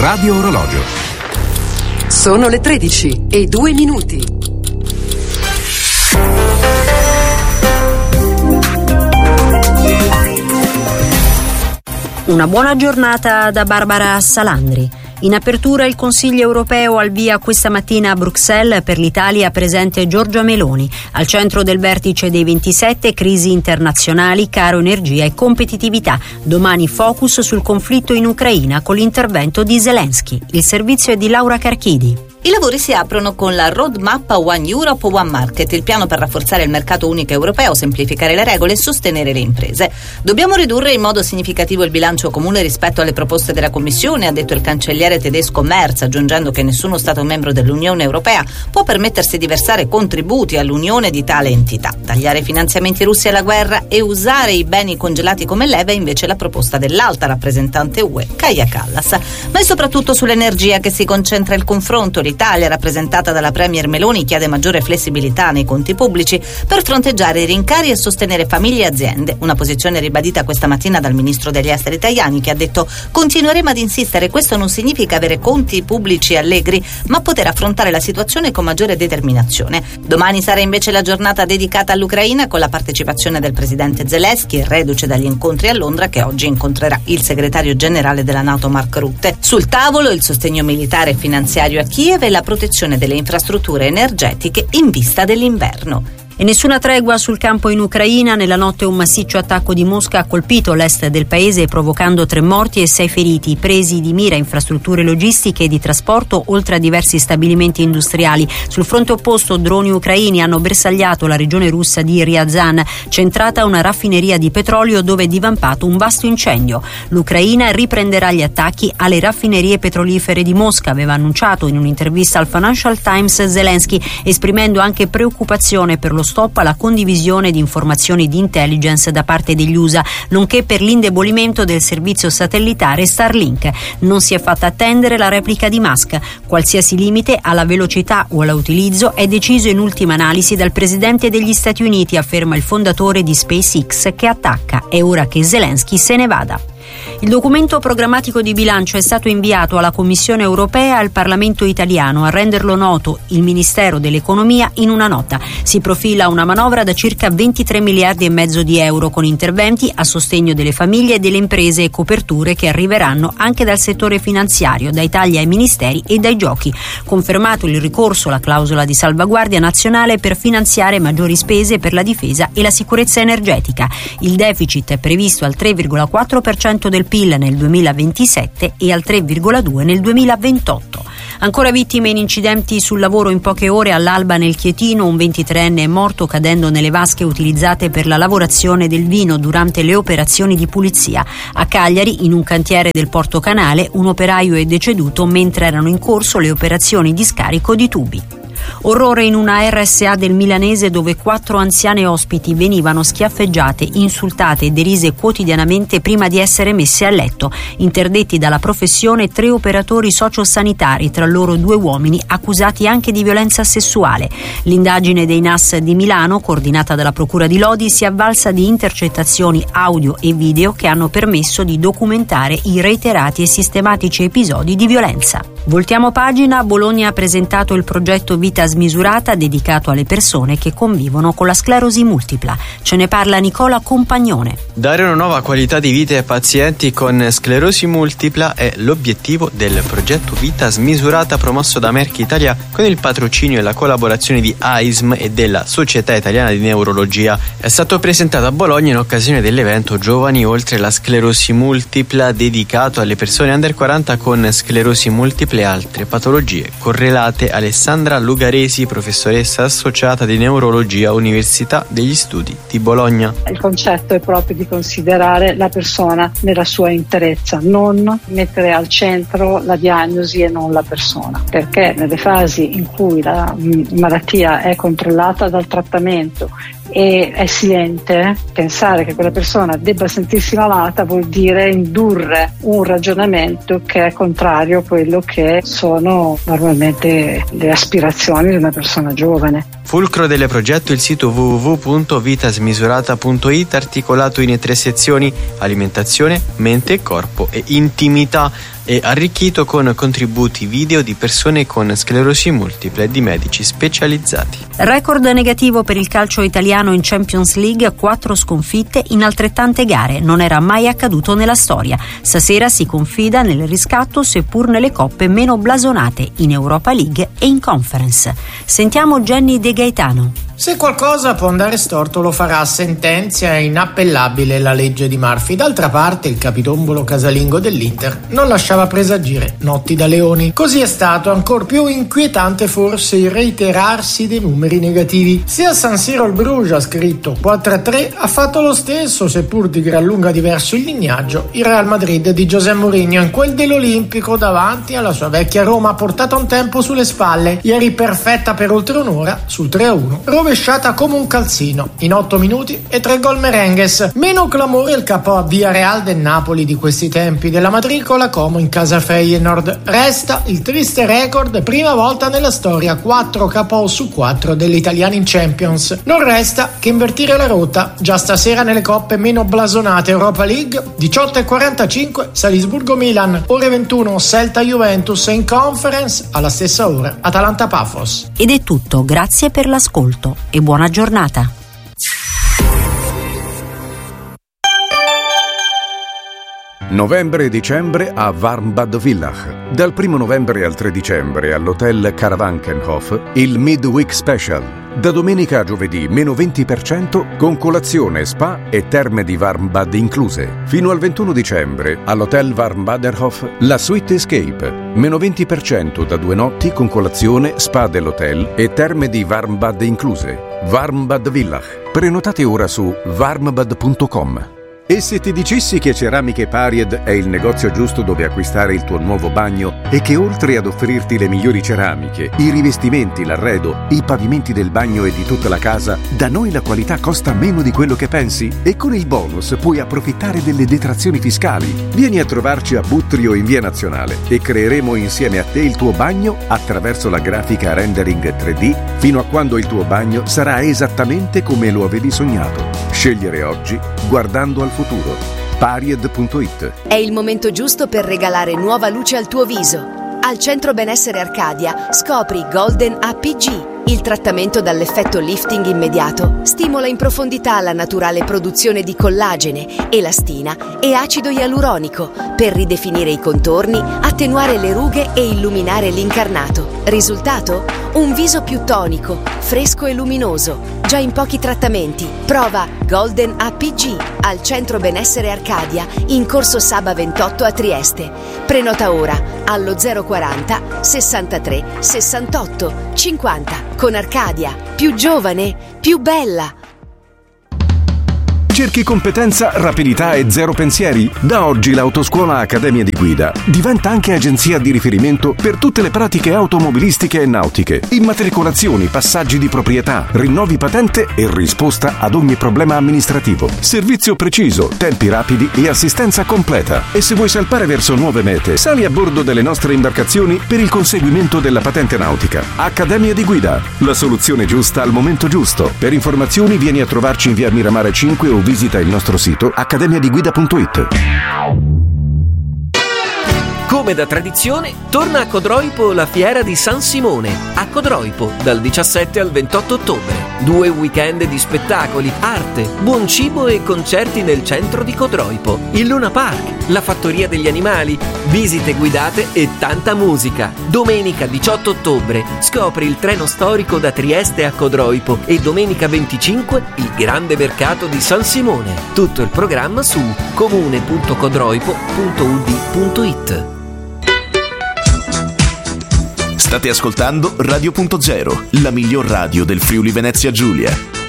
Radio Orologio. Sono le 13:02. Una buona giornata da Barbara Salandri. In apertura il Consiglio europeo al via questa mattina a Bruxelles, per l'Italia presente Giorgia Meloni. Al centro del vertice dei 27 crisi internazionali, caro energia e competitività. Domani focus sul conflitto in Ucraina con l'intervento di Zelensky. Il servizio è di Laura Carchidi. I lavori si aprono con la roadmap One Europe, One Market, il piano per rafforzare il mercato unico europeo, semplificare le regole e sostenere le imprese. Dobbiamo ridurre in modo significativo il bilancio comune rispetto alle proposte della Commissione, ha detto il cancelliere tedesco Merz, aggiungendo che nessuno Stato membro dell'Unione Europea può permettersi di versare contributi all'unione di tale entità. Tagliare i finanziamenti russi alla guerra e usare i beni congelati come leva è invece la proposta dell'alta rappresentante UE, Kaja Kallas. Ma è soprattutto sull'energia che si concentra il confronto. L'Italia, rappresentata dalla Premier Meloni, chiede maggiore flessibilità nei conti pubblici per fronteggiare i rincari e sostenere famiglie e aziende. Una posizione ribadita questa mattina dal ministro degli esteri Tajani, che ha detto: continueremo ad insistere, questo non significa avere conti pubblici allegri, ma poter affrontare la situazione con maggiore determinazione. Domani sarà invece la giornata dedicata all'Ucraina, con la partecipazione del presidente Zelensky, reduce dagli incontri a Londra, che oggi incontrerà il segretario generale della NATO Mark Rutte. Sul tavolo il sostegno militare e finanziario a Kiev e la protezione delle infrastrutture energetiche in vista dell'inverno. E nessuna tregua sul campo in Ucraina. Nella notte un massiccio attacco di Mosca ha colpito l'est del paese, provocando 3 morti e 6 feriti, presi di mira infrastrutture logistiche e di trasporto, oltre a diversi stabilimenti industriali. Sul fronte opposto droni ucraini hanno bersagliato la regione russa di Ryazan, centrata una raffineria di petrolio dove è divampato un vasto incendio. L'Ucraina riprenderà gli attacchi alle raffinerie petrolifere di Mosca, aveva annunciato in un'intervista al Financial Times Zelensky, esprimendo anche preoccupazione per lo stop alla condivisione di informazioni di intelligence da parte degli USA, nonché per l'indebolimento del servizio satellitare Starlink. Non si è fatta attendere la replica di Musk. Qualsiasi limite alla velocità o all'utilizzo è deciso in ultima analisi dal presidente degli Stati Uniti, afferma il fondatore di SpaceX, che attacca. È ora che Zelensky se ne vada. Il documento programmatico di bilancio è stato inviato alla Commissione europea e al Parlamento italiano. A renderlo noto il Ministero dell'Economia in una nota. Si profila una manovra da circa 23 miliardi e mezzo di euro, con interventi a sostegno delle famiglie e delle imprese e coperture che arriveranno anche dal settore finanziario, dai tagli ai ministeri e dai giochi. Confermato il ricorso alla clausola di salvaguardia nazionale per finanziare maggiori spese per la difesa e la sicurezza energetica. Il deficit è previsto al 3,4% del PIL nel 2027 e al 3,2% nel 2028. Ancora vittime in incidenti sul lavoro in poche ore. All'Alba nel Chietino un 23enne è morto cadendo nelle vasche utilizzate per la lavorazione del vino durante le operazioni di pulizia. A Cagliari, in un cantiere del Porto Canale, un operaio è deceduto mentre erano in corso le operazioni di scarico di tubi. Orrore in una RSA del Milanese, dove 4 anziane ospiti venivano schiaffeggiate, insultate e derise quotidianamente prima di essere messe a letto. Interdetti dalla professione 3 operatori sociosanitari, tra loro 2 uomini accusati anche di violenza sessuale. L'indagine dei NAS di Milano, coordinata dalla Procura di Lodi, si è avvalsa di intercettazioni audio e video che hanno permesso di documentare i reiterati e sistematici episodi di violenza. Voltiamo pagina. Bologna ha presentato il progetto Vita Smisurata, dedicato alle persone che convivono con la sclerosi multipla. Ce ne parla Nicola Compagnone. Dare una nuova qualità di vita ai pazienti con sclerosi multipla è l'obiettivo del progetto Vita Smisurata, promosso da Merck Italia con il patrocinio e la collaborazione di AISM e della Società Italiana di Neurologia. È stato presentato a Bologna in occasione dell'evento Giovani oltre la sclerosi multipla, dedicato alle persone under 40 con sclerosi multipla e altre patologie correlate. Alessandra Lugaresi, professoressa associata di neurologia, Università degli Studi di Bologna. Il concetto è proprio di considerare la persona nella sua interezza, non mettere al centro la diagnosi e non la persona, perché nelle fasi in cui la malattia è controllata dal trattamento e è silente, pensare che quella persona debba sentirsi malata vuol dire indurre un ragionamento che è contrario a quello che sono normalmente le aspirazioni di una persona giovane. fulcro del progetto il sito www.vitasmisurata.it, articolato in 3 sezioni: alimentazione, mente e corpo e intimità, e arricchito con contributi video di persone con sclerosi multiple e di medici specializzati. Record negativo per il calcio italiano in Champions League, 4 sconfitte in altrettante gare, non era mai accaduto nella storia. Stasera si confida nel riscatto, seppur nelle coppe meno blasonate, in Europa League e in Conference. Sentiamo Jenny De Gaetano. Se qualcosa può andare storto lo farà, sentenzia inappellabile la legge di Murphy. D'altra parte il capitombolo casalingo dell'Inter non lasciava presagire notti da leoni. Così è stato. Ancor più inquietante forse il reiterarsi dei numeri negativi. Sia a San Siro il Bruges ha scritto 4-3, ha fatto lo stesso, seppur di gran lunga diverso il lignaggio, il Real Madrid di José Mourinho, in quel dell'Olimpico davanti alla sua vecchia Roma, portata un tempo sulle spalle, ieri perfetta per oltre un'ora sul 3-1, rovesciata come un calzino in 8 minuti e 3 gol merengues. Meno clamore il capo a Villarreal del Napoli di questi tempi, della matricola Como in casa Feyenoord. Resta il triste record, prima volta nella storia 4 KO su 4 degli italiani in Champions. Non resta che invertire la rotta, già stasera nelle coppe meno blasonate: Europa League 18:45 Salisburgo-Milan, ore 21 Celta-Juventus, e in Conference alla stessa ora Atalanta-Pafos. Ed è tutto, grazie per l'ascolto e buona giornata. Novembre e dicembre a Warmbad Villach. Dal 1 novembre al 3 dicembre all'Hotel Karawankenhof il Midweek Special. Da domenica a giovedì meno 20% con colazione, spa e terme di Warmbad incluse. Fino al 21 dicembre all'Hotel Warmbaderhof la Suite Escape. Meno 20% da 2 notti con colazione, spa dell'hotel e terme di Warmbad incluse. Warmbad Villach. Prenotate ora su warmbad.com. E se ti dicessi che Ceramiche Paried è il negozio giusto dove acquistare il tuo nuovo bagno e che oltre ad offrirti le migliori ceramiche, i rivestimenti, l'arredo, i pavimenti del bagno e di tutta la casa, da noi la qualità costa meno di quello che pensi? E con il bonus puoi approfittare delle detrazioni fiscali. Vieni a trovarci a Buttrio in Via Nazionale e creeremo insieme a te il tuo bagno attraverso la grafica rendering 3D fino a quando il tuo bagno sarà esattamente come lo avevi sognato. Scegliere oggi guardando al futuro. Paried.it. È il momento giusto per regalare nuova luce al tuo viso. Al Centro Benessere Arcadia scopri Golden APG. Il trattamento dall'effetto lifting immediato stimola in profondità la naturale produzione di collagene, elastina e acido ialuronico per ridefinire i contorni, attenuare le rughe e illuminare l'incarnato. Risultato? Un viso più tonico, fresco e luminoso, già in pochi trattamenti. Prova Golden APG al Centro Benessere Arcadia in Corso Saba 28 a Trieste. Prenota ora allo 040 63 68 50. Con Arcadia, più giovane, più bella. Cerchi competenza, rapidità e zero pensieri? Da oggi l'Autoscuola Accademia di Guida diventa anche agenzia di riferimento per tutte le pratiche automobilistiche e nautiche. Immatricolazioni, passaggi di proprietà, rinnovi patente e risposta ad ogni problema amministrativo. Servizio preciso, tempi rapidi e assistenza completa. E se vuoi salpare verso nuove mete, sali a bordo delle nostre imbarcazioni per il conseguimento della patente nautica. Accademia di Guida, la soluzione giusta al momento giusto. Per informazioni vieni a trovarci in via Miramare 5 o visita il nostro sito accademiadigguida.it. Come da tradizione, torna a Codroipo la fiera di San Simone. A Codroipo, dal 17 al 28 ottobre. 2 weekend di spettacoli, arte, buon cibo e concerti nel centro di Codroipo. Il Luna Park, la fattoria degli animali, visite guidate e tanta musica. Domenica 18 ottobre scopri il treno storico da Trieste a Codroipo e domenica 25 il grande mercato di San Simone. Tutto il programma su comune.codroipo.ud.it. State ascoltando Radio.0, la miglior radio del Friuli Venezia Giulia.